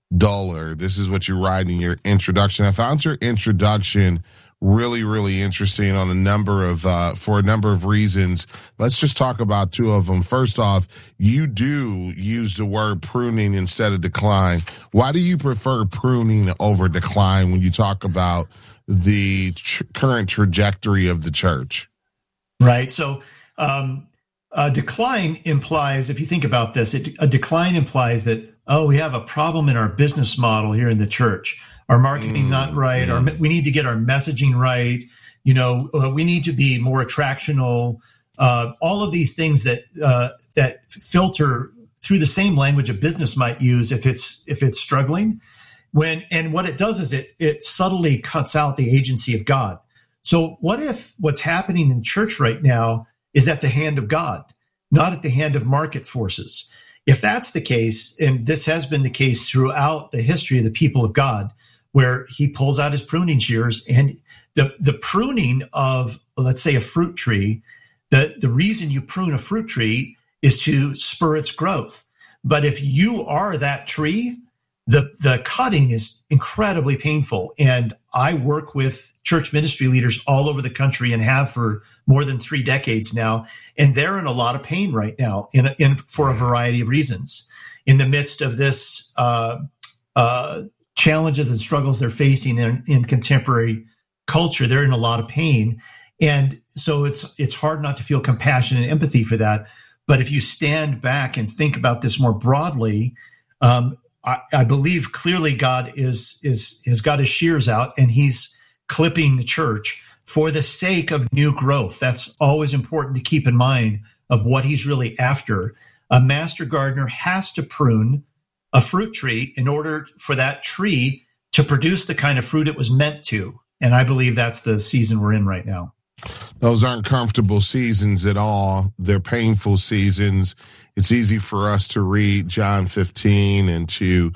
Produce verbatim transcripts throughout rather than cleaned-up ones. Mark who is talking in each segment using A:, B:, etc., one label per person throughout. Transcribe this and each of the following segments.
A: duller. This is what you write in your introduction. I found your introduction really, really interesting on a number of, uh, for a number of reasons. Let's just talk about two of them. First off, you do use the word pruning instead of decline. Why do you prefer pruning over decline when you talk about the tr- current trajectory of the church?
B: Right. So, um, a decline implies, if you think about this, it, a decline implies that, oh, we have a problem in our business model here in the church. Our marketing mm, not right. Yeah. Our, we need to get our messaging right. You know, uh, we need to be more attractional. Uh, all of these things that uh, that filter through the same language a business might use if it's if it's struggling. When and what it does is it it subtly cuts out the agency of God. So what if what's happening in church right now is at the hand of God, not at the hand of market forces? If that's the case, and this has been the case throughout the history of the people of God, where he pulls out his pruning shears, and the, the pruning of, let's say, a fruit tree, the, the reason you prune a fruit tree is to spur its growth. But if you are that tree, the, the cutting is incredibly painful. And I work with church ministry leaders all over the country and have for more than three decades now. And they're in a lot of pain right now in, in for a variety of reasons. In the midst of this, uh, uh, challenges and struggles they're facing in, in contemporary culture, they're in a lot of pain. And so it's it's hard not to feel compassion and empathy for that. But if you stand back and think about this more broadly, um, I, I believe clearly God is is has got his shears out, and he's clipping the church for the sake of new growth. That's always important to keep in mind of what he's really after. A master gardener has to prune a fruit tree in order for that tree to produce the kind of fruit it was meant to. And I believe that's the season we're in right now.
A: Those aren't comfortable seasons at all. They're painful seasons. It's easy for us to read John fifteen and to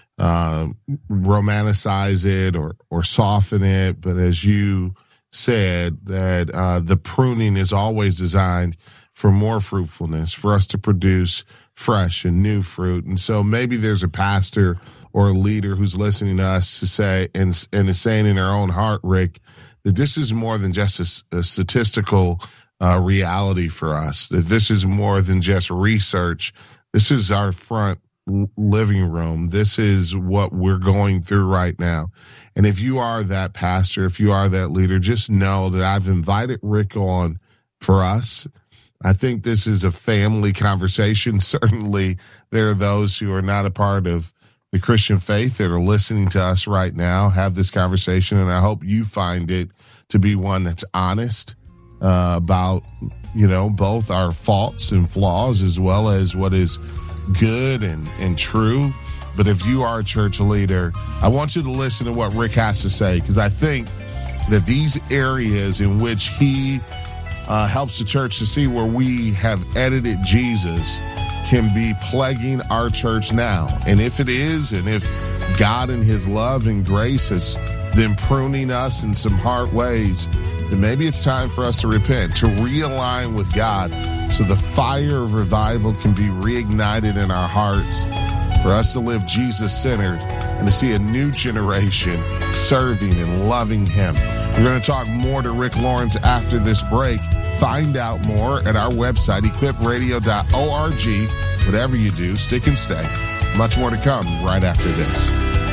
A: uh, romanticize it or, or soften it. But as you said, that uh, the pruning is always designed for more fruitfulness, for us to produce fresh and new fruit. And so maybe there's a pastor or a leader who's listening to us to say, and, and is saying in their own heart, Rick, that this is more than just a, a statistical uh, reality for us, that this is more than just research. This is our front living room. This is what we're going through right now. And if you are that pastor, if you are that leader, just know that I've invited Rick on for us. I think this is a family conversation. Certainly, there are those who are not a part of the Christian faith that are listening to us right now, have this conversation, and I hope you find it to be one that's honest uh, about, you know, both our faults and flaws as well as what is good and, and true. But if you are a church leader, I want you to listen to what Rick has to say, because I think that these areas in which he Uh, helps the church to see where we have edited Jesus can be plaguing our church now. And if it is, and if God in his love and grace has been pruning us in some hard ways, then maybe it's time for us to repent, to realign with God so the fire of revival can be reignited in our hearts, for us to live Jesus-centered and to see a new generation serving and loving him. We're going to talk more to Rick Lawrence after this break. Find out more at our website, equip radio dot org. Whatever you do, stick and stay. Much more to come right after this.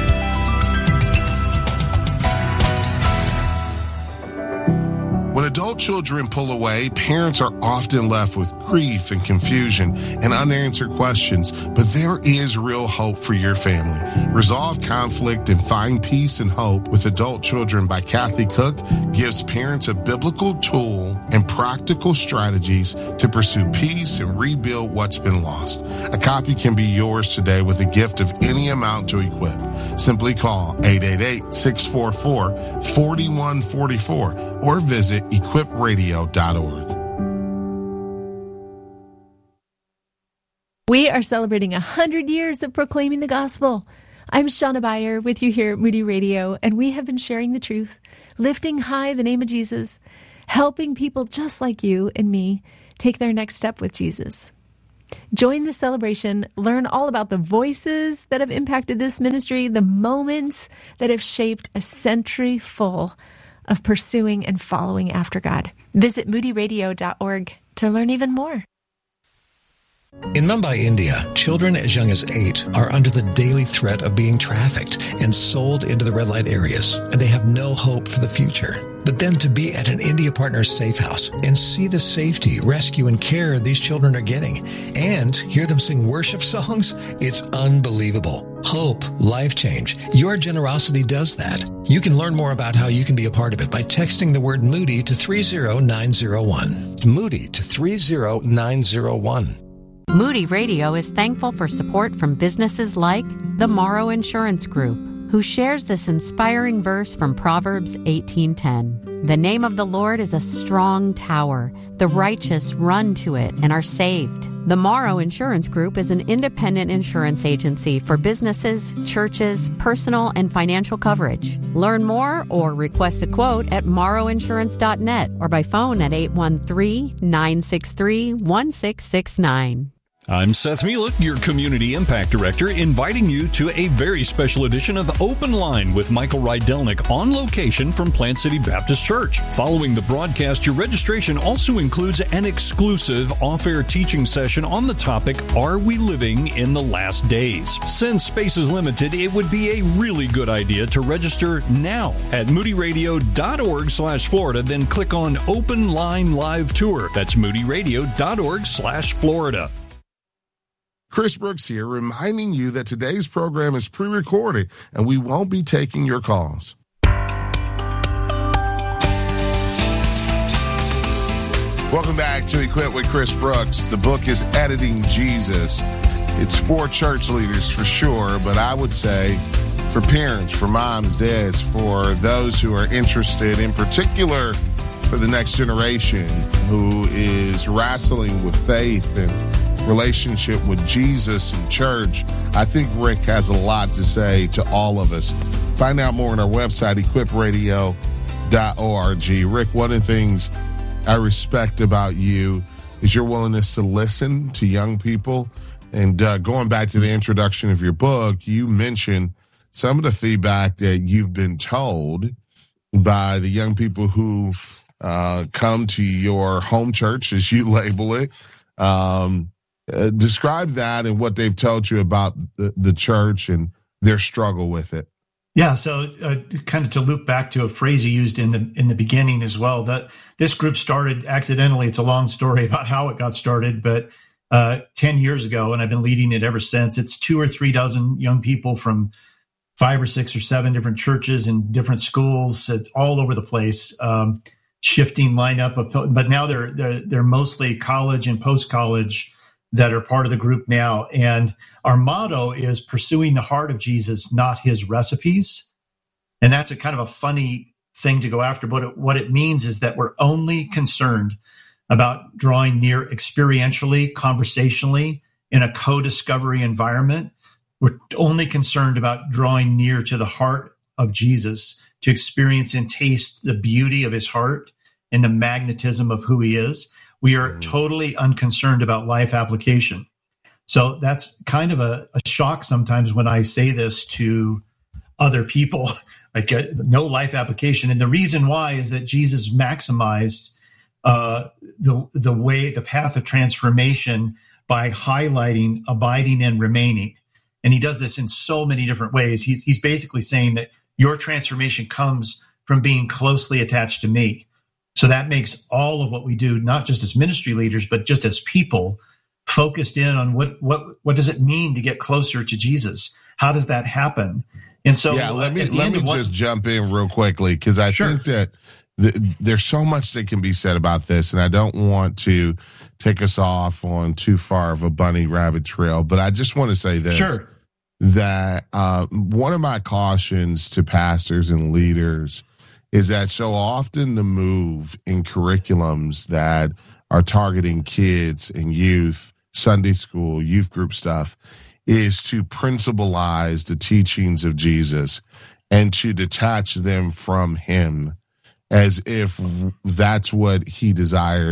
A: When adult children pull away, parents are often left with grief and confusion and unanswered questions, but there is real hope for your family. Resolve conflict and find peace and hope with Adult Children by Kathy Cook gives parents a biblical tool and practical strategies to pursue peace and rebuild what's been lost. A copy can be yours today with a gift of any amount to equip. Simply call eight eight eight, six four four, four one four four or visit equip radio dot org.
C: We are celebrating one hundred years of proclaiming the gospel. I'm Shauna Beyer with you here at Moody Radio, and we have been sharing the truth, lifting high the name of Jesus, helping people just like you and me take their next step with Jesus. Join the celebration, learn all about the voices that have impacted this ministry, the moments that have shaped a century full of pursuing and following after God. Visit moody radio dot org to learn even more.
D: In Mumbai, India, children as young as eight are under the daily threat of being trafficked and sold into the red light areas, and they have no hope for the future. But then to be at an India Partners safe house and see the safety, rescue, and care these children are getting, and hear them sing worship songs, it's unbelievable. Hope, life change. Your generosity does that. You can learn more about how you can be a part of it by texting the word Moody to three zero nine zero one. Moody to three zero nine zero one.
E: Moody Radio is thankful for support from businesses like the Morrow Insurance Group, who shares this inspiring verse from Proverbs eighteen ten. The name of the Lord is a strong tower. The righteous run to it and are saved. The Morrow Insurance Group is an independent insurance agency for businesses, churches, personal, and financial coverage. Learn more or request a quote at morrow insurance dot net or by phone at eight one three, nine six three, one six six nine.
F: I'm Seth Mielek, your Community Impact Director, inviting you to a very special edition of Open Line with Michael Rydelnik on location from Plant City Baptist Church. Following the broadcast, your registration also includes an exclusive off-air teaching session on the topic, Are We Living in the Last Days? Since space is limited, it would be a really good idea to register now at moody radio dot org slash Florida, then click on Open Line Live Tour. That's moody radio dot org slash Florida.
A: Chris Brooks here, reminding you that today's program is pre-recorded and we won't be taking your calls. Welcome back to Equip with Chris Brooks. The book is Editing Jesus. It's for church leaders for sure, but I would say for parents, for moms, dads, for those who are interested, in particular for the next generation who is wrestling with faith and relationship with Jesus and church. I think Rick has a lot to say to all of us. Find out more on our website, equip radio dot org. Rick, one of the things I respect about you is your willingness to listen to young people. And uh, going back to the introduction of your book, you mentioned some of the feedback that you've been told by the young people who uh, come to your home church, as you label it. Um, Uh, describe that and what they've told you about the, the church and their struggle with it.
B: Yeah, so uh, kind of to loop back to a phrase you used in the in the beginning as well, that this group started accidentally. It's a long story about how it got started, but uh, ten years ago, and I've been leading it ever since. It's two or three dozen young people from five or six or seven different churches and different schools. It's all over the place, um, shifting lineup of, but now they're they're they're mostly college and post-college that are part of the group now. And our motto is pursuing the heart of Jesus, not his recipes. And that's a kind of a funny thing to go after. But it, what it means is that we're only concerned about drawing near experientially, conversationally, in a co-discovery environment. We're only concerned about drawing near to the heart of Jesus, to experience and taste the beauty of his heart and the magnetism of who he is. We are totally unconcerned about life application. So that's kind of a, a shock sometimes when I say this to other people, like uh, no life application. And the reason why is that Jesus maximized uh, the the way, the path of transformation by highlighting abiding and remaining. And he does this in so many different ways. He's, he's basically saying that your transformation comes from being closely attached to me. So that makes all of what we do, not just as ministry leaders, but just as people, focused in on what what what does it mean to get closer to Jesus? How does that happen? And so,
A: yeah, let me let me just what, jump in real quickly, because I sure. think that th- there's so much that can be said about this, and I don't want to take us off on too far of a bunny rabbit trail. But I just want to say this:
B: sure.
A: that uh, one of my cautions to pastors and leaders is that so often the move in curriculums that are targeting kids and youth, Sunday school, youth group stuff, is to principalize the teachings of Jesus and to detach them from him as if that's what he desired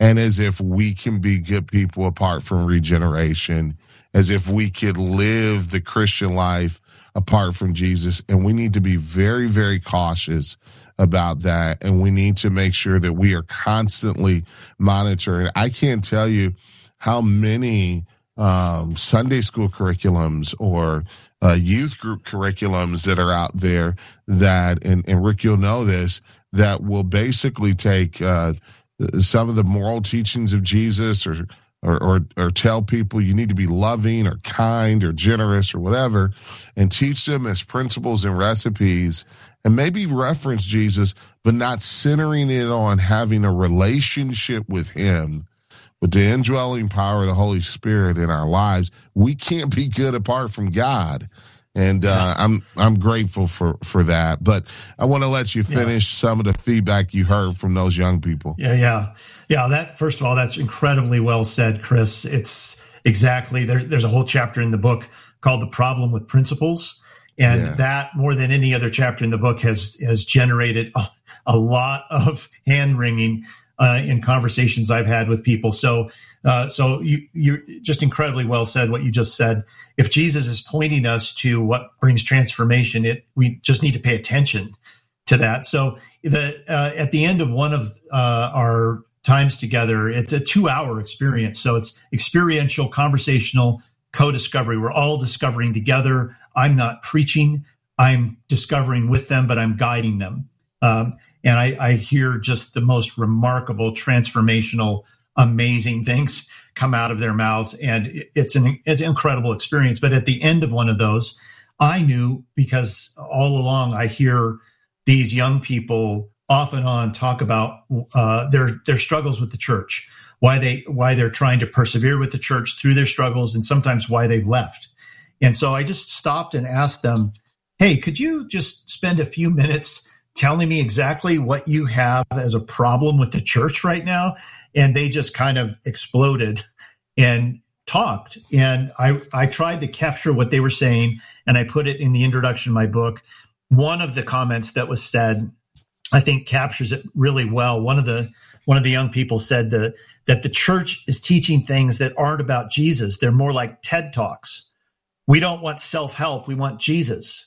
A: and as if we can be good people apart from regeneration, as if we could live the Christian life apart from Jesus. And we need to be very, very cautious about that. And we need to make sure that we are constantly monitoring. I can't tell you how many um, Sunday school curriculums or uh, youth group curriculums that are out there that, and, and Rick, you'll know this, that will basically take uh, some of the moral teachings of Jesus or Or, or or tell people you need to be loving or kind or generous or whatever, and teach them as principles and recipes, and maybe reference Jesus, but not centering it on having a relationship with him, with the indwelling power of the Holy Spirit in our lives. We can't be good apart from God. And uh, I'm I'm grateful for, for that. But I want to let you finish yeah. some of the feedback you heard from those young people.
B: Yeah, yeah. Yeah, that first of all, that's incredibly well said, Chris. It's exactly, there, there's a whole chapter in the book called The Problem with Principles. And yeah. that, more than any other chapter in the book, has has generated a, a lot of hand-wringing uh, in conversations I've had with people. So uh, so you, you're just incredibly well said what you just said. If Jesus is pointing us to what brings transformation, it we just need to pay attention to that. So the uh, at the end of one of uh, our times together, it's a two-hour experience. So it's experiential, conversational, co-discovery. We're all discovering together. I'm not preaching. I'm discovering with them, but I'm guiding them. Um, and I, I hear just the most remarkable, transformational, amazing things come out of their mouths. And it's an, it's an incredible experience. But at the end of one of those, I knew, because all along I hear these young people off and on talk about uh, their their struggles with the church, why they why they're trying to persevere with the church through their struggles, and sometimes why they've left. And so I just stopped and asked them, "Hey, could you just spend a few minutes telling me exactly what you have as a problem with the church right now?" And they just kind of exploded and talked. And I I tried to capture what they were saying, and I put it in the introduction of my book. One of the comments that was said, I think, captures it really well. One of the one of the young people said that that the church is teaching things that aren't about Jesus. They're more like TED Talks. We don't want self-help. We want Jesus.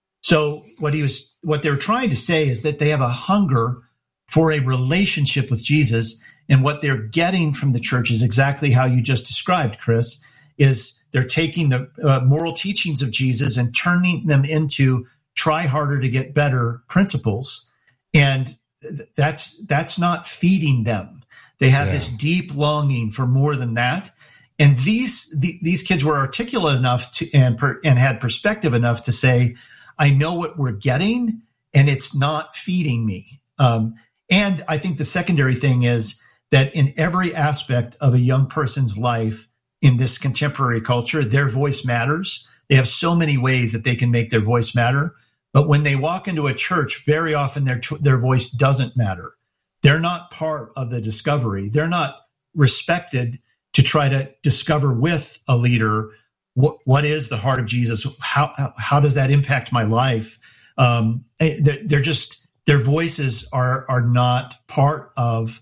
B: So what he was, what they're trying to say is that they have a hunger for a relationship with Jesus, and what they're getting from the church is exactly how you just described, Chris. Is they're taking the uh, moral teachings of Jesus and turning them into try harder to get better principles. And that's that's not feeding them. They have yeah. this deep longing for more than that. And these the, these kids were articulate enough to and per, and had perspective enough to say, I know what we're getting, and it's not feeding me. Um, and I think the secondary thing is that in every aspect of a young person's life in this contemporary culture, their voice matters. They have so many ways that they can make their voice matter. But when they walk into a church, very often their their voice doesn't matter. They're not part of the discovery. They're not respected to try to discover with a leader what, what is the heart of Jesus. How how, how does that impact my life? Um, they're, they're just their voices are are not part of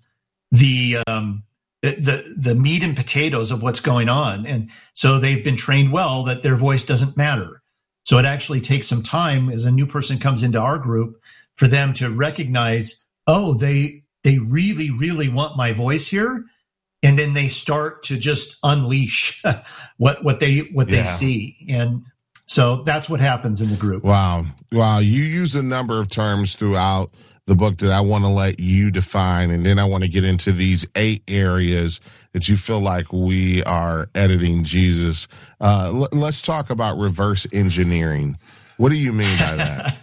B: the um, the the meat and potatoes of what's going on, and so they've been trained well that their voice doesn't matter. So it actually takes some time as a new person comes into our group for them to recognize, oh, they they really, really want my voice here. And then they start to just unleash what what they what yeah. they see. And so that's what happens in the group.
A: Wow. Wow. You use a number of terms throughout the book that I want to let you define. And then I want to get into these eight areas that you feel like we are editing Jesus. Uh, l- let's talk about reverse engineering. What do you mean by that?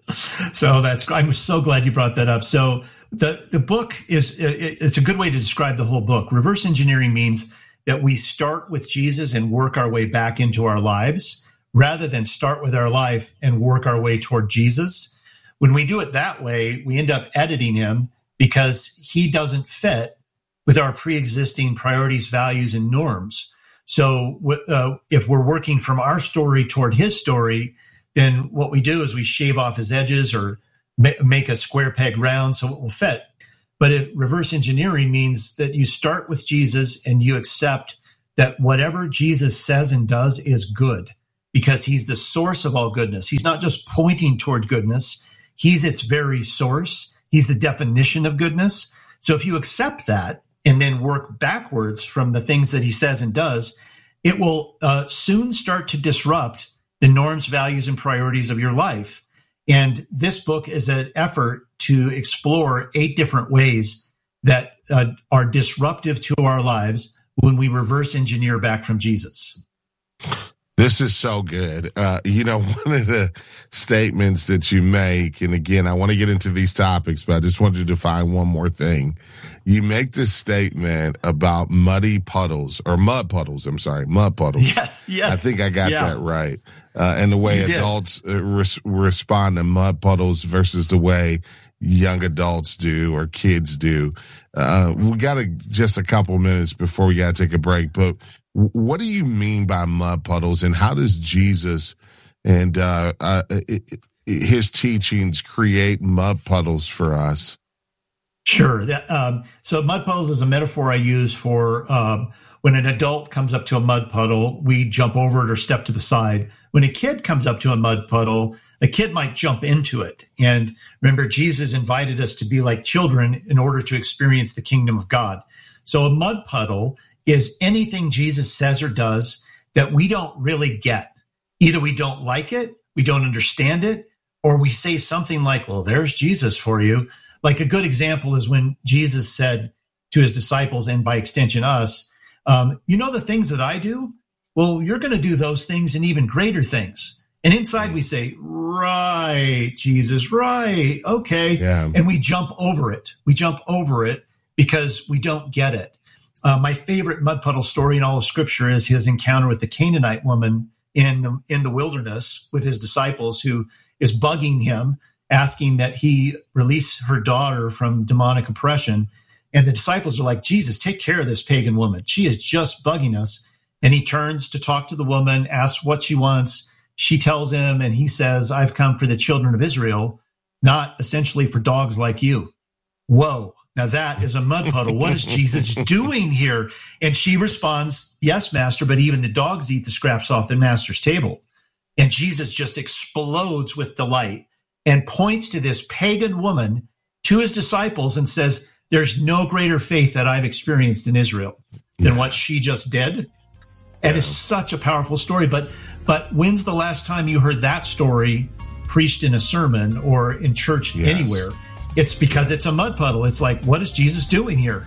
B: So that's, I'm so glad you brought that up. So the, the book is, it's a good way to describe the whole book. Reverse engineering means that we start with Jesus and work our way back into our lives rather than start with our life and work our way toward Jesus. When we do it that way, we end up editing him because he doesn't fit with our pre-existing priorities, values, and norms. So uh, if we're working from our story toward his story, then what we do is we shave off his edges or ma- make a square peg round so it will fit. But it, reverse engineering means that you start with Jesus and you accept that whatever Jesus says and does is good because he's the source of all goodness. He's not just pointing toward goodness. He's its very source. He's the definition of goodness. So if you accept that and then work backwards from the things that he says and does, it will uh, soon start to disrupt the norms, values, and priorities of your life. And this book is an effort to explore eight different ways that uh, are disruptive to our lives when we reverse engineer back from Jesus.
A: This is so good. Uh, you know, one of the statements that you make, and again, I want to get into these topics, but I just wanted to define one more thing. You make this statement about muddy puddles, or mud puddles, I'm sorry, mud puddles.
B: Yes, yes.
A: I think I got
B: yeah.
A: that right. Uh, and the way
B: you
A: adults uh, res- respond to mud puddles versus the way young adults do or kids do. Uh, we got to just a couple minutes before we got to take a break, but what do you mean by mud puddles, and how does Jesus and uh, uh, his teachings create mud puddles for us?
B: Sure. That, um, so mud puddles is a metaphor I use for um, when an adult comes up to a mud puddle, we jump over it or step to the side. When a kid comes up to a mud puddle, a kid might jump into it. And remember, Jesus invited us to be like children in order to experience the kingdom of God. So a mud puddle is anything Jesus says or does that we don't really get. Either we don't like it, we don't understand it, or we say something like, well, there's Jesus for you. Like a good example is when Jesus said to his disciples, and by extension us, um, you know the things that I do? Well, you're going to do those things and even greater things. And inside we say, right, Jesus, right, okay.
A: Yeah.
B: And we jump over it. We jump over it because we don't get it. Uh, my favorite mud puddle story in all of Scripture is his encounter with the Canaanite woman in the, in the wilderness with his disciples, who is bugging him, asking that he release her daughter from demonic oppression. And the disciples are like, Jesus, take care of this pagan woman. She is just bugging us. And he turns to talk to the woman, asks what she wants. She tells him, and he says, I've come for the children of Israel, not essentially for dogs like you. Whoa. Now that is a mud puddle. What is Jesus doing here? And she responds, yes, master, but even the dogs eat the scraps off the master's table. And Jesus just explodes with delight and points to this pagan woman, to his disciples, and says, there's no greater faith that I've experienced in Israel than what she just did. And it's such a powerful story. But but when's the last time you heard that story preached in a sermon or in church
A: yes.
B: anywhere? It's because it's a mud puddle. It's like, what is Jesus doing here?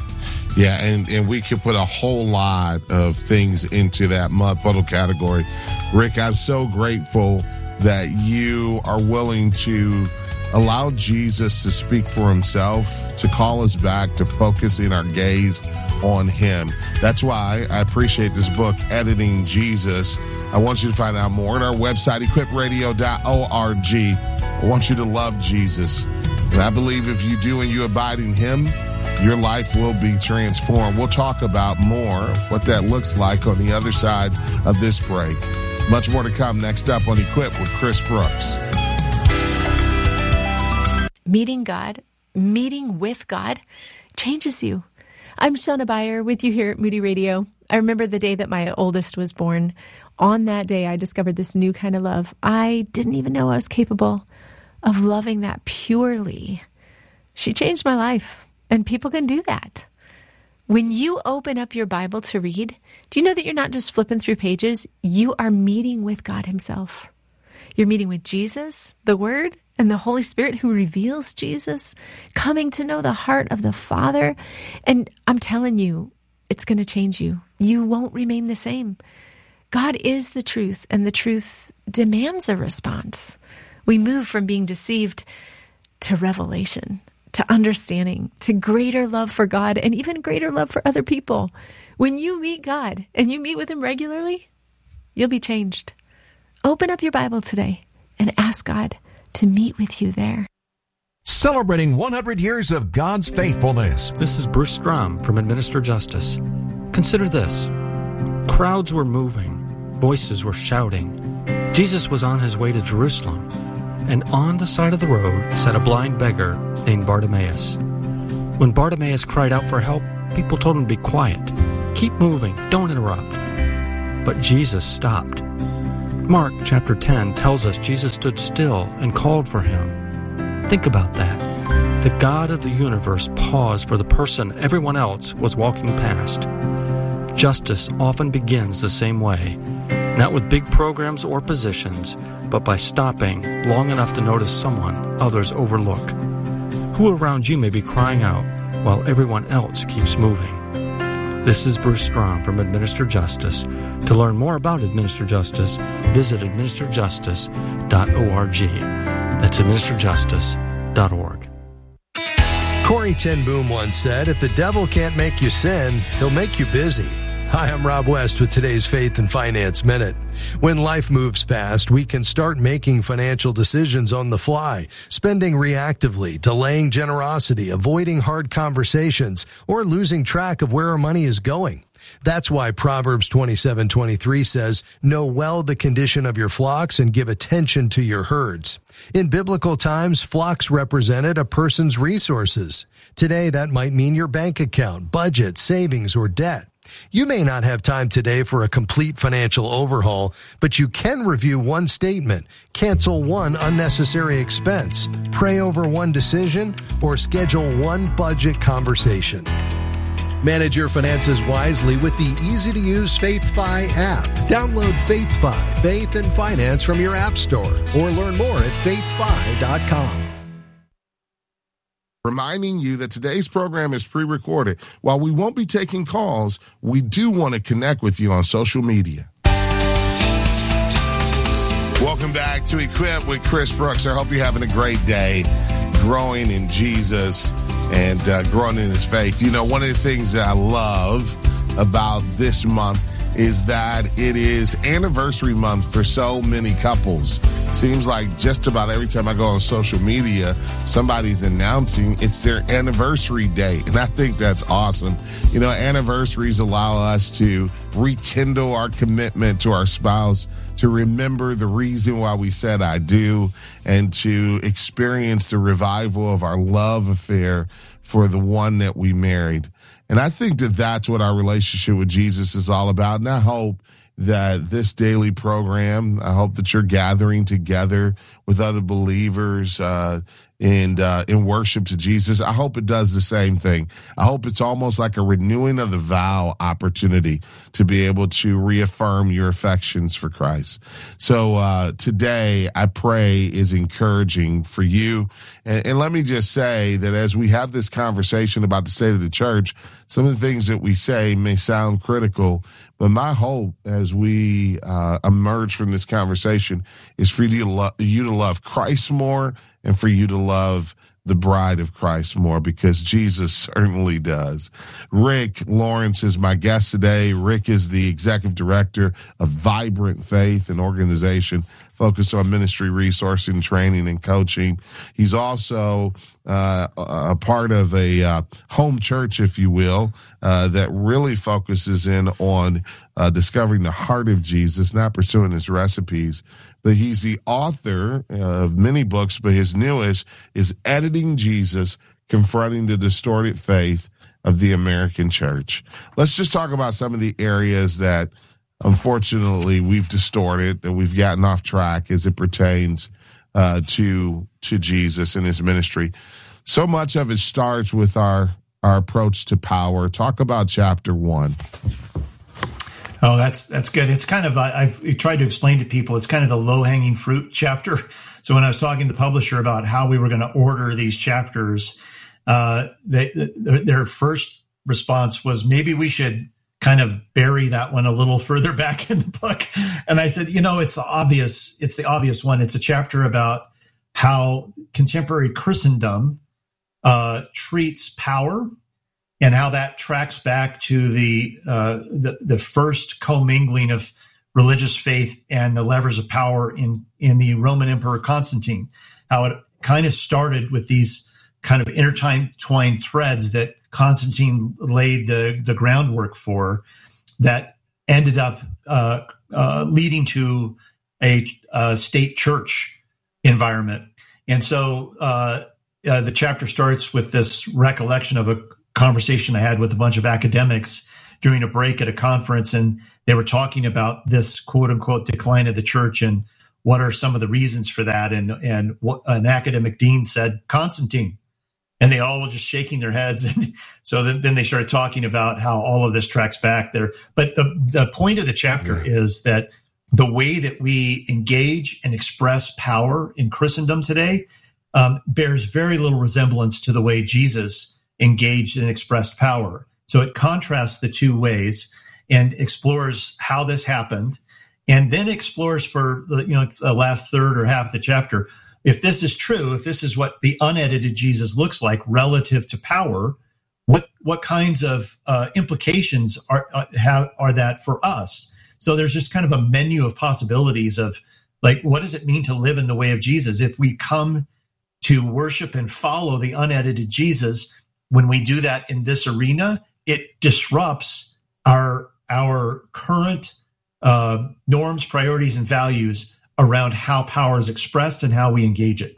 A: Yeah, and, and we could put a whole lot of things into that mud puddle category. Rick, I'm so grateful that you are willing to allow Jesus to speak for himself, to call us back to focusing our gaze on him. That's why I appreciate this book, Editing Jesus. I want you to find out more on our website, equip radio dot org. I want you to love Jesus. And I believe if you do and you abide in him, your life will be transformed. We'll talk about more of what that looks like on the other side of this break. Much more to come next up on Equip with Chris Brooks.
C: Meeting God, meeting with God, changes you. I'm Shona Bayer with you here at Moody Radio. I remember the day that my oldest was born. On that day, I discovered this new kind of love. I didn't even know I was capable of loving that purely. She changed my life, and people can do that. When you open up your Bible to read, do you know that you're not just flipping through pages? You are meeting with God himself. You're meeting with Jesus, the Word, and the Holy Spirit who reveals Jesus, coming to know the heart of the Father. And I'm telling you, it's going to change you. You won't remain the same. God is the truth, and the truth demands a response. We move from being deceived to revelation, to understanding, to greater love for God, and even greater love for other people. When you meet God and you meet with him regularly, you'll be changed. Open up your Bible today and ask God to meet with you there.
G: Celebrating one hundred years of God's faithfulness.
H: This is Bruce Strom from Administer Justice. Consider this. Crowds were moving. Voices were shouting. Jesus was on his way to Jerusalem, and on the side of the road sat a blind beggar named Bartimaeus. When Bartimaeus cried out for help, people told him to be quiet. Keep moving, don't interrupt. But Jesus stopped. Mark chapter ten tells us Jesus stood still and called for him. Think about that. The God of the universe paused for the person everyone else was walking past. Justice often begins the same way, not with big programs or positions, but by stopping long enough to notice someone others overlook. Who around you may be crying out while everyone else keeps moving? This is Bruce Strom from Administer Justice. To learn more about Administer Justice, visit administer justice dot org. That's administer justice dot org.
I: Corrie ten Boom once said, if the devil can't make you sin, he'll make you busy. Hi, I'm Rob West with today's Faith and Finance Minute. When life moves fast, we can start making financial decisions on the fly, spending reactively, delaying generosity, avoiding hard conversations, or losing track of where our money is going. That's why Proverbs twenty-seven twenty-three says, know well the condition of your flocks and give attention to your herds. In biblical times, flocks represented a person's resources. Today, that might mean your bank account, budget, savings, or debt. You may not have time today for a complete financial overhaul, but you can review one statement, cancel one unnecessary expense, pray over one decision, or schedule one budget conversation. Manage your finances wisely with the easy-to-use FaithFi app. Download FaithFi, Faith and Finance from your app store, or learn more at faith fi dot com.
A: Reminding you that today's program is pre-recorded. While we won't be taking calls, we do want to connect with you on social media. Welcome back to Equip with Chris Brooks. I hope you're having a great day, growing in Jesus and uh, growing in his faith. You know, one of the things that I love about this month is that it is anniversary month for so many couples. Seems like just about every time I go on social media, somebody's announcing it's their anniversary day. And I think that's awesome. You know, anniversaries allow us to rekindle our commitment to our spouse, to remember the reason why we said I do, and to experience the revival of our love affair for the one that we married. And I think that that's what our relationship with Jesus is all about. And I hope that this daily program, I hope that you're gathering together with other believers uh, and uh, in worship to Jesus. I hope it does the same thing. I hope it's almost like a renewing of the vow opportunity to be able to reaffirm your affections for Christ. So uh, today, I pray is encouraging for you. And, and let me just say that as we have this conversation about the state of the church, some of the things that we say may sound critical, but my hope as we uh, emerge from this conversation is for you to, lo- you to love Christ more and for you to love the bride of Christ more, because Jesus certainly does. Rick Lawrence is my guest today. Rick is the executive director of Vibrant Faith, an organization focused on ministry resourcing, training, and coaching. He's also uh, a part of a uh, home church, if you will, uh, that really focuses in on uh, discovering the heart of Jesus, not pursuing his recipes. But he's the author of many books, but his newest is Editing Jesus, Confronting the Distorted Faith of the American Church. Let's just talk about some of the areas that, unfortunately, we've distorted, that we've gotten off track as it pertains uh, to to Jesus and his ministry. So much of it starts with our, our approach to power. Talk about chapter one.
B: Oh, that's that's good. It's kind of, I've tried to explain to people, it's kind of the low-hanging fruit chapter. So when I was talking to the publisher about how we were going to order these chapters, uh, they, their first response was, maybe we should kind of bury that one a little further back in the book. And I said, you know, it's the obvious, it's the obvious one. It's a chapter about how contemporary Christendom uh, treats power, and how that tracks back to the, uh, the the first commingling of religious faith and the levers of power in, in the Roman Emperor Constantine. How it kind of started with these kind of intertwined threads that Constantine laid the, the groundwork for, that ended up uh, uh, leading to a, a state church environment. And so uh, uh, the chapter starts with this recollection of a conversation I had with a bunch of academics during a break at a conference, and they were talking about this quote unquote decline of the church and what are some of the reasons for that. And, and what an academic dean said, Constantine. And they all were just shaking their heads. And so then, then they started talking about how all of this tracks back there. But the, the point of the chapter yeah. is that the way that we engage and express power in Christendom today um, bears very little resemblance to the way Jesus engaged and expressed power. So it contrasts the two ways and explores how this happened, and then explores for the, you know, the last third or half of the chapter, if this is true, if this is what the unedited Jesus looks like relative to power, what what kinds of uh, implications are uh, have, are that for us? So there's just kind of a menu of possibilities of, like, what does it mean to live in the way of Jesus? If we come to worship and follow the unedited Jesus, when we do that in this arena, it disrupts our our current uh, norms, priorities, and values around how power is expressed and how we engage it.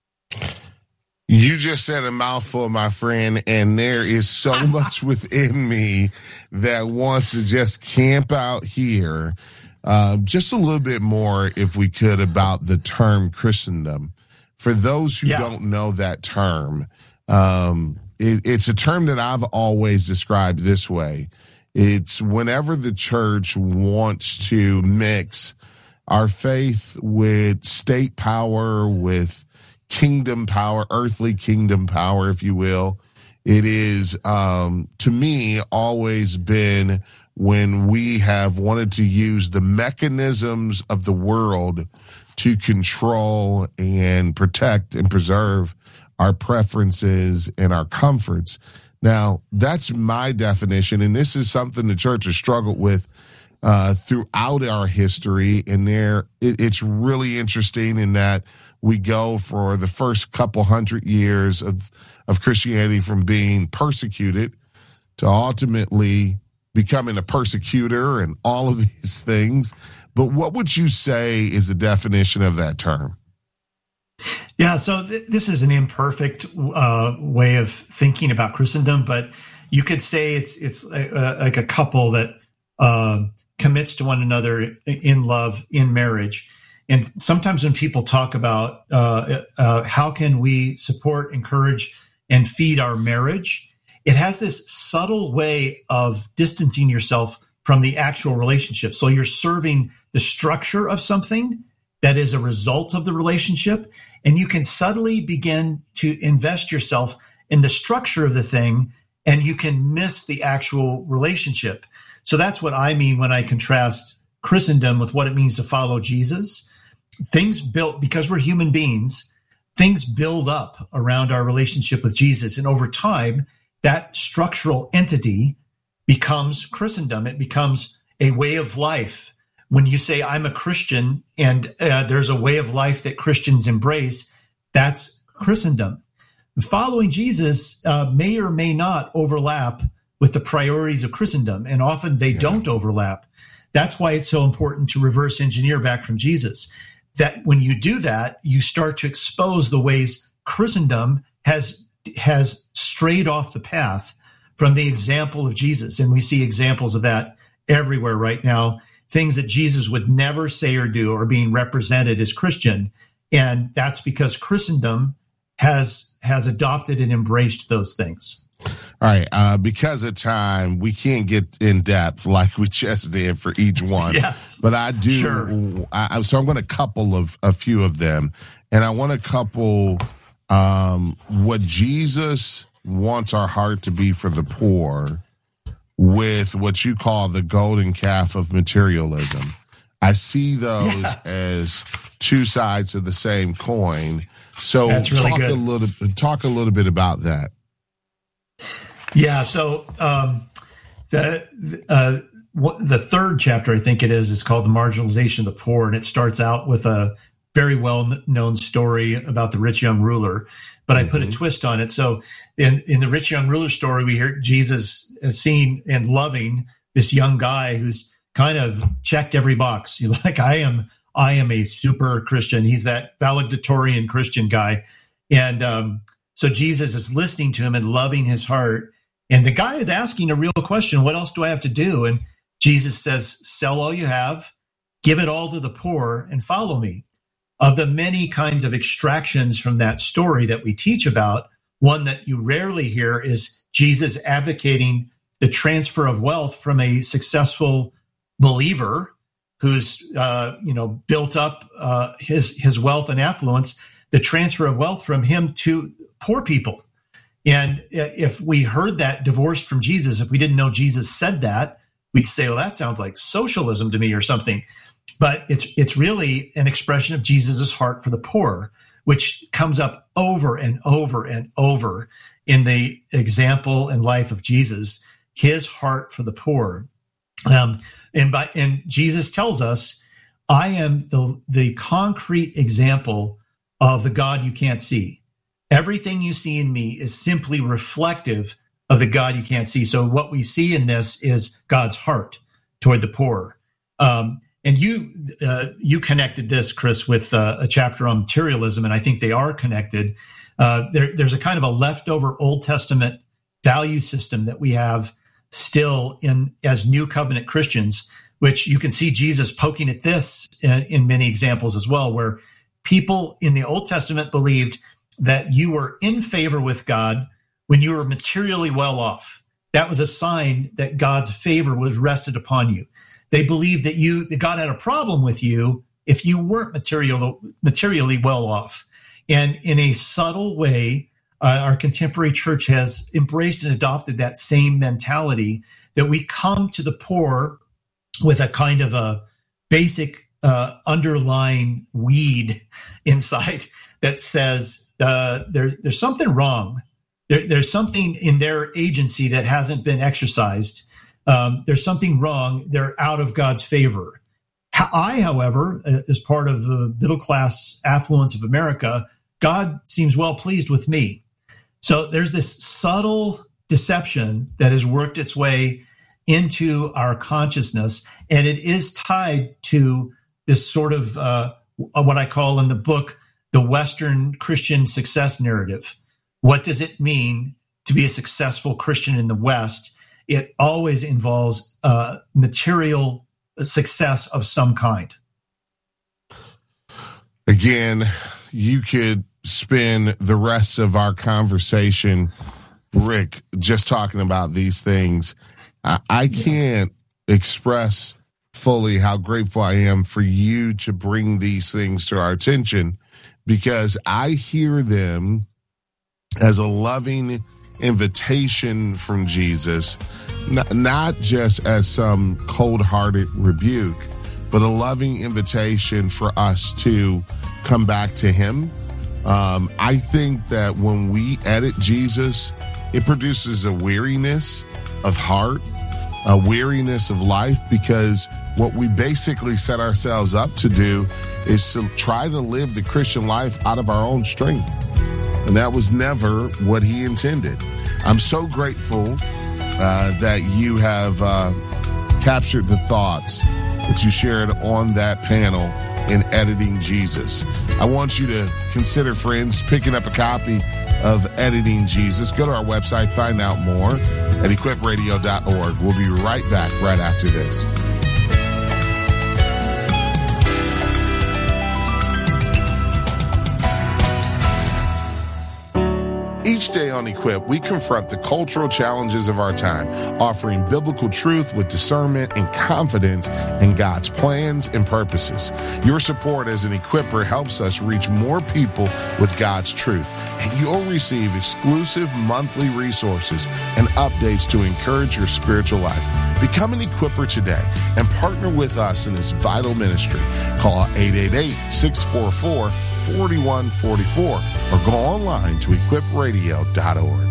A: You just said a mouthful, my friend, and there is so much within me that wants to just camp out here. Uh, just a little bit more, if we could, about the term Christendom. For those who yeah. don't know that term, um, it, it's a term that I've always described this way. It's whenever the church wants to mix our faith with state power, with kingdom power, earthly kingdom power, if you will. It is, um, to me, always been when we have wanted to use the mechanisms of the world to control and protect and preserve our preferences and our comforts. Now, that's my definition, and this is something the church has struggled with uh, throughout our history. And there, it, it's really interesting in that we go for the first couple hundred years of, of Christianity from being persecuted to ultimately becoming a persecutor and all of these things. But what would you say is the definition of that term?
B: Yeah, so th- this is an imperfect uh, way of thinking about Christendom, but you could say it's it's a, a, like a couple that uh, commits to one another in love, in marriage. And sometimes when people talk about uh, uh, how can we support, encourage, and feed our marriage, it has this subtle way of distancing yourself from the actual relationship. So you're serving the structure of something that is a result of the relationship, and you can subtly begin to invest yourself in the structure of the thing, and you can miss the actual relationship. So that's what I mean when I contrast Christendom with what it means to follow Jesus. Things built, because we're human beings, things build up around our relationship with Jesus. And over time, that structural entity becomes Christendom. It becomes a way of life. When you say, I'm a Christian, and uh, there's a way of life that Christians embrace, that's Christendom. Following Jesus uh, may or may not overlap with the priorities of Christendom, and often they yeah. don't overlap. That's why it's so important to reverse engineer back from Jesus. That when you do that, you start to expose the ways Christendom has has strayed off the path from the example of Jesus. And we see examples of that everywhere right now. Things that Jesus would never say or do are being represented as Christian. And that's because Christendom has has adopted and embraced those things.
A: All right. Uh, because of time, we can't get in depth like we just did for each one.
B: Yeah,
A: but I do.
B: Sure.
A: I, so I'm going to couple of a few of them. And I want to couple um, what Jesus wants our heart to be for the poor with what you call the golden calf of materialism. I see those yeah. as two sides of the same coin. So
B: That's really
A: talk
B: good.
A: a little talk a little bit about that.
B: Yeah. So um, the uh, the third chapter, I think it is, is called "The Marginalization of the Poor," and it starts out with a very well-known story about the rich young ruler. But I put a twist on it. So in, in the rich young ruler story, we hear Jesus seeing and loving this young guy who's kind of checked every box. He's like, I am, I am a super Christian. He's that valedictorian Christian guy. And, um, So Jesus is listening to him and loving his heart. And the guy is asking a real question, what else do I have to do? And Jesus says, sell all you have, give it all to the poor, and follow me. Of the many kinds of extractions from that story that we teach about, one that you rarely hear is Jesus advocating the transfer of wealth from a successful believer who's uh, you know built up uh, his his wealth and affluence, the transfer of wealth from him to poor people. And if we heard that divorced from Jesus, if we didn't know Jesus said that, we'd say, well, that sounds like socialism to me or something. But it's it's really an expression of Jesus's heart for the poor, which comes up over and over and over in the example and life of Jesus, his heart for the poor. Um, and by and Jesus tells us, I am the the concrete example of the God you can't see. Everything you see in me is simply reflective of the God you can't see. So what we see in this is God's heart toward the poor. Um, and you uh, you connected this, Chris, with uh, a chapter on materialism, and I think they are connected. Uh, there, there's a kind of a leftover Old Testament value system that we have still in as New Covenant Christians, which you can see Jesus poking at this in, in many examples as well, where people in the Old Testament believed that you were in favor with God when you were materially well off. That was a sign that God's favor was rested upon you. They believed that you that God had a problem with you if you weren't material, materially well off. And in a subtle way, uh, our contemporary church has embraced and adopted that same mentality, that we come to the poor with a kind of a basic uh, underlying weed inside that says uh, there, there's something wrong. There, there's something in their agency that hasn't been exercised. Um, there's something wrong. They're out of God's favor. I, however, as part of the middle class affluence of America, God seems well pleased with me. So there's this subtle deception that has worked its way into our consciousness, and it is tied to this sort of uh, what I call in the book the Western Christian success narrative. What does it mean to be a successful Christian in the West? It always involves uh, material success of some kind.
A: Again, you could spend the rest of our conversation, Rick, just talking about these things. I, I can't express fully how grateful I am for you to bring these things to our attention, because I hear them as a loving invitation from Jesus, not, not just as some cold-hearted rebuke, but a loving invitation for us to come back to him. Um, I think that when we edit Jesus, it produces a weariness of heart, a weariness of life, because what we basically set ourselves up to do is to try to live the Christian life out of our own strength. And that was never what he intended. I'm so grateful uh, that you have uh, captured the thoughts that you shared on that panel in Editing Jesus. I want you to consider, friends, picking up a copy of Editing Jesus. Go to our website, find out more at equip radio dot org. We'll be right back right after this. Each day on Equip, we confront the cultural challenges of our time, offering biblical truth with discernment and confidence in God's plans and purposes. Your support as an Equipper helps us reach more people with God's truth, and you'll receive exclusive monthly resources and updates to encourage your spiritual life. Become an Equipper today and partner with us in this vital ministry. Call eight eight eight, six four four, four one four four or go online to equip radio dot org.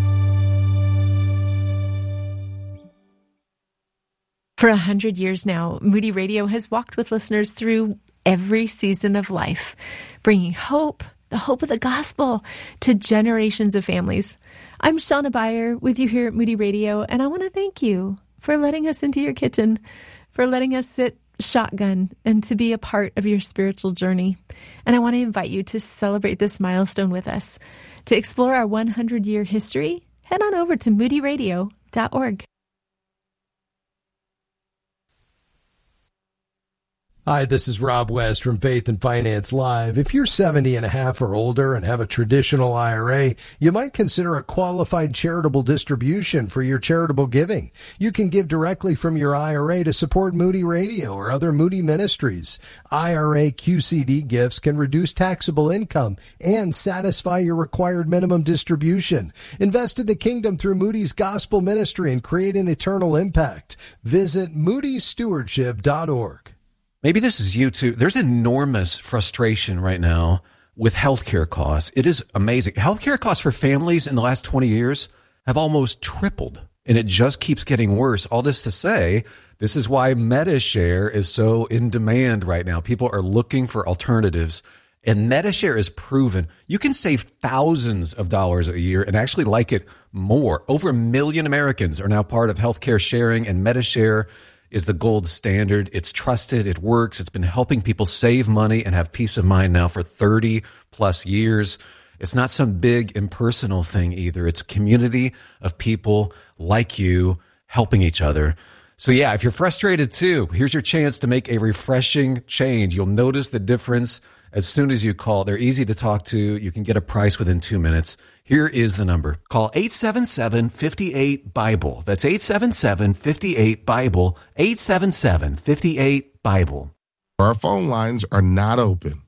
C: For a hundred years now, Moody Radio has walked with listeners through every season of life, bringing hope, the hope of the gospel, to generations of families. I'm Shauna Beyer with you here at Moody Radio, and I want to thank you for letting us into your kitchen, for letting us sit shotgun and to be a part of your spiritual journey. And I want to invite you to celebrate this milestone with us. To explore our one hundred year history, head on over to moody radio dot org.
I: Hi, this is Rob West from Faith and Finance Live. If you're seventy and a half or older and have a traditional I R A, you might consider a qualified charitable distribution for your charitable giving. You can give directly from your I R A to support Moody Radio or other Moody ministries. I R A Q C D gifts can reduce taxable income and satisfy your required minimum distribution. Invest in the kingdom through Moody's gospel ministry and create an eternal impact. Visit moody stewardship dot org.
J: Maybe this is you too. There's enormous frustration right now with healthcare costs. It is amazing. Healthcare costs for families in the last twenty years have almost tripled, and it just keeps getting worse. All this to say, this is why MediShare is so in demand right now. People are looking for alternatives, and MediShare is proven. You can save thousands of dollars a year and actually like it more. Over a million Americans are now part of healthcare sharing, and MediShare is the gold standard. It's trusted. It works. It's been helping people save money and have peace of mind now for thirty plus years. It's not some big impersonal thing either. It's a community of people like you helping each other. So yeah, if you're frustrated too, here's your chance to make a refreshing change. You'll notice the difference as soon as you call. They're easy to talk to. You can get a price within two minutes. Here is the number. Call eight seven seven, five eight, BIBLE. That's eight seven seven, five eight, BIBLE. eight seven seven, five eight, BIBLE.
A: Our phone lines are not open.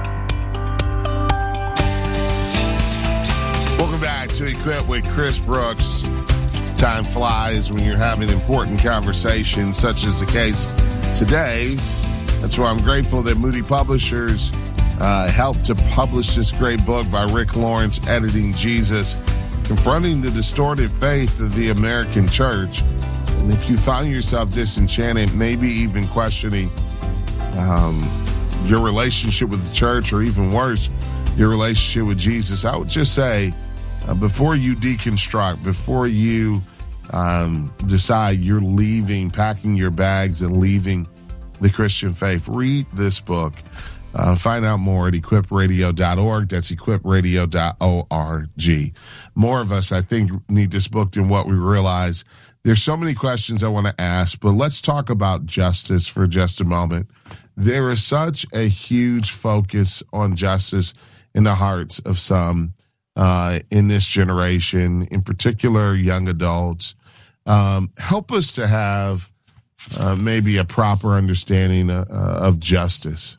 A: Welcome back to Equip with Chris Brooks. Time flies when you're having important conversations, such as the case today. That's why I'm grateful that Moody Publishers uh, helped to publish this great book by Rick Lawrence, Editing Jesus, Confronting the Distorted Faith of the American Church. And if you find yourself disenchanted, maybe even questioning um, your relationship with the church, or even worse, your relationship with Jesus, I would just say, uh, before you deconstruct, before you um, decide you're leaving, packing your bags and leaving the Christian faith, read this book. Uh, find out more at equip radio dot org. That's equip radio dot org. More of us, I think, need this book than what we realize. There's so many questions I want to ask, but let's talk about justice for just a moment. There is such a huge focus on justice in the hearts of some uh, in this generation, in particular young adults. Um, help us to have uh, maybe a proper understanding uh, of justice.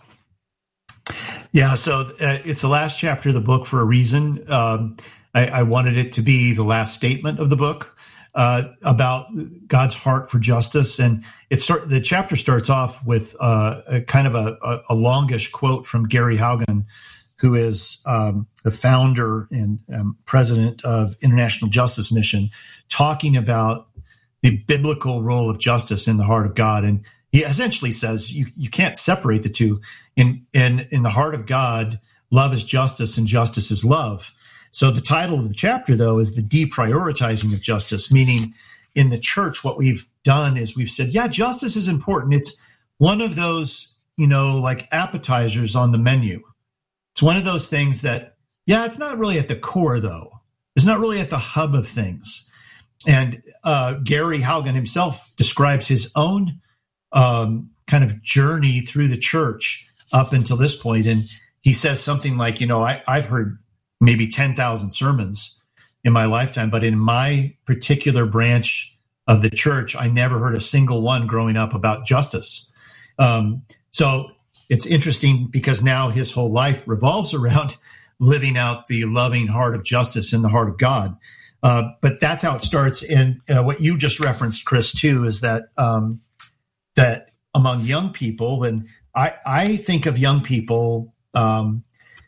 B: Yeah, so uh, it's the last chapter of the book for a reason. Um, I, I wanted it to be the last statement of the book uh, about God's heart for justice. And it start, the chapter starts off with uh, a kind of a, a, a longish quote from Gary Haugen, who is um, the founder and um, president of International Justice Mission, talking about the biblical role of justice in the heart of God. And he essentially says you, you can't separate the two. In, in, in the heart of God, love is justice and justice is love. So the title of the chapter, though, is the deprioritizing of justice, meaning in the church, what we've done is we've said, yeah, justice is important. It's one of those, you know, like appetizers on the menu. It's one of those things that, yeah, it's not really at the core, though. It's not really at the hub of things. And uh, Gary Haugen himself describes his own um, kind of journey through the church up until this point. And he says something like, you know, I, I've heard maybe ten thousand sermons in my lifetime, but in my particular branch of the church, I never heard a single one growing up about justice. Um, so it's interesting because now his whole life revolves around living out the loving heart of justice in the heart of God. Uh, but that's how it starts. And uh, what you just referenced, Chris, too, is that um, that among young people, and I, I think of young people um,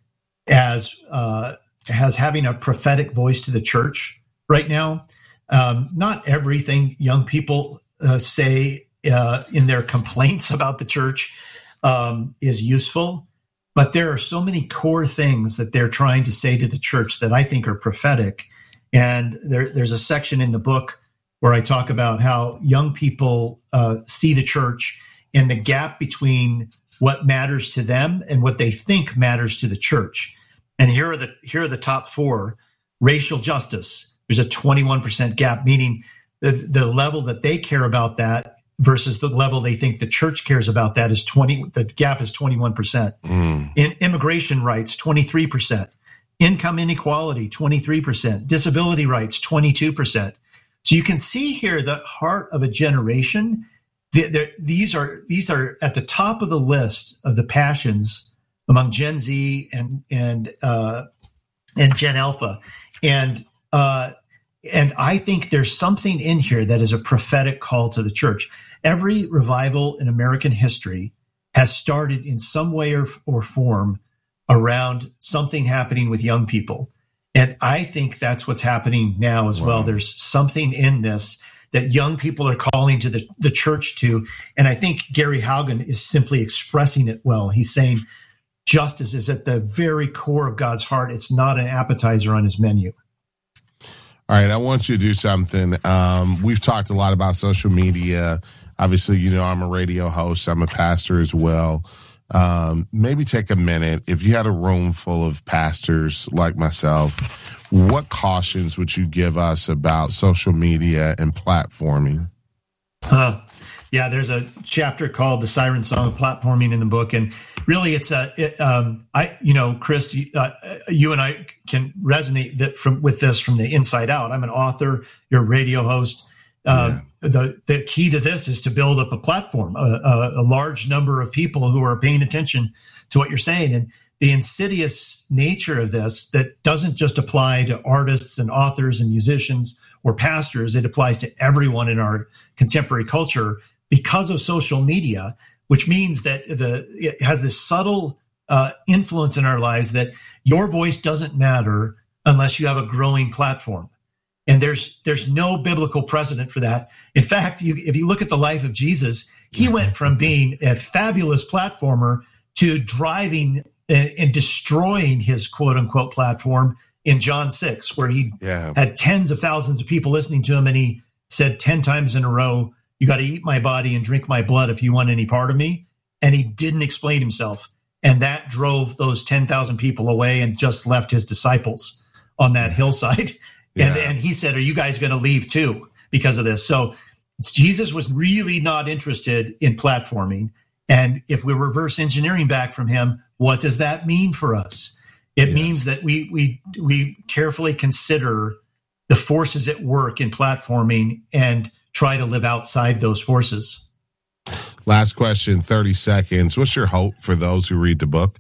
B: as uh, as having a prophetic voice to the church right now. Um, not everything young people uh, say uh, in their complaints about the church um, is useful, but there are so many core things that they're trying to say to the church that I think are prophetic. And there, there's a section in the book where I talk about how young people uh, see the church and the gap between what matters to them and what they think matters to the church. And here are the here are the top four. Racial justice. There's a twenty-one percent gap, meaning the, the level that they care about that versus the level they think the church cares about that is twenty. The gap is twenty-one percent. Mm. In immigration rights, twenty-three percent. Income inequality, twenty-three percent. Disability rights, twenty-two percent. So you can see here the heart of a generation. These are these are at the top of the list of the passions among Gen Z and and uh, and Gen Alpha, and uh, and I think there's something in here that is a prophetic call to the church. Every revival in American history has started in some way or, or form around something happening with young people. And I think that's what's happening now as wow. well. There's something in this that young people are calling to the, the church to. And I think Gary Haugen is simply expressing it well. He's saying justice is at the very core of God's heart. It's not an appetizer on his menu.
A: All right, I want you to do something. Um, we've talked a lot about social media. Obviously, you know, I'm a radio host. I'm a pastor as well. Um, maybe take a minute. If you had a room full of pastors like myself, what cautions would you give us about social media and platforming?
B: Uh, yeah, there's a chapter called The Siren Song of Platforming in the book. And really it's a, it, um, I, you know, Chris, uh, you and I can resonate that from with this from the inside out. I'm an author, you're a radio host. Um, yeah. the, the key to this is to build up a platform, a, a, a large number of people who are paying attention to what you're saying. And the insidious nature of this that doesn't just apply to artists and authors and musicians or pastors. It applies to everyone in our contemporary culture because of social media, which means that the it has this subtle uh, influence in our lives that your voice doesn't matter unless you have a growing platform. And there's there's no biblical precedent for that. In fact, you, if you look at the life of Jesus, he went from being a fabulous platformer to driving and, and destroying his quote unquote platform in John six, where he yeah. had tens of thousands of people listening to him. And he said ten times in a row, you got to eat my body and drink my blood if you want any part of me. And he didn't explain himself. And that drove those ten thousand people away and just left his disciples on that hillside. Yeah. And, and he said, are you guys going to leave too because of this? So Jesus was really not interested in platforming. And if we're reverse engineering back from him, what does that mean for us? It yes. means that we we we carefully consider the forces at work in platforming and try to live outside those forces.
A: Last question, thirty seconds. What's your hope for those who read the book?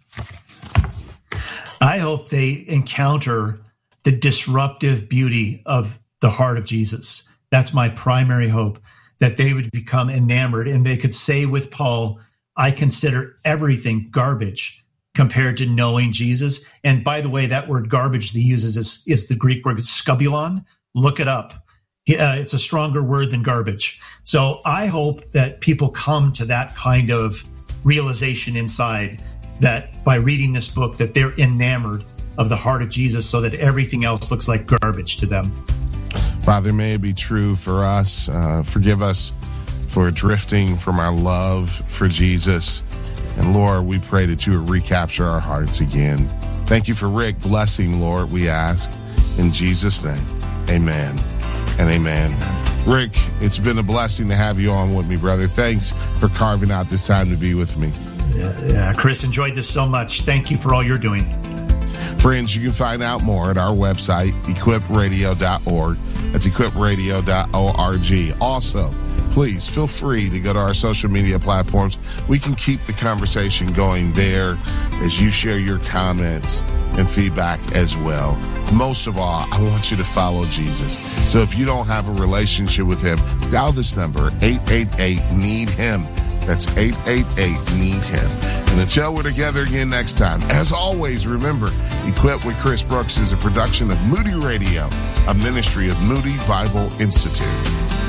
B: I hope they encounter the disruptive beauty of the heart of Jesus. That's my primary hope, that they would become enamored and they could say with Paul, I consider everything garbage compared to knowing Jesus. And by the way, that word garbage that he uses is, is the Greek word skubulon. Look it up. Uh, it's a stronger word than garbage. So I hope that people come to that kind of realization inside, that by reading this book, that they're enamored of the heart of Jesus so that everything else looks like garbage to them.
A: Father, may it be true for us. Uh, forgive us for drifting from our love for Jesus. And Lord, we pray that you would recapture our hearts again. Thank you for Rick. Blessing, Lord, we ask in Jesus' name. Amen and amen. Rick, it's been a blessing to have you on with me, brother. Thanks for carving out this time to be with me.
B: Yeah, yeah, Chris, enjoyed this so much. Thank you for all you're doing.
A: Friends, you can find out more at our website, equip radio dot org. That's equip radio dot org. Also, please feel free to go to our social media platforms. We can keep the conversation going there as you share your comments and feedback as well. Most of all, I want you to follow Jesus. So if you don't have a relationship with him, dial this number, eight eight eight, need him. That's eight eight eight, need him. And until we're together again next time, as always, remember, Equip with Chris Brooks is a production of Moody Radio, a ministry of Moody Bible Institute.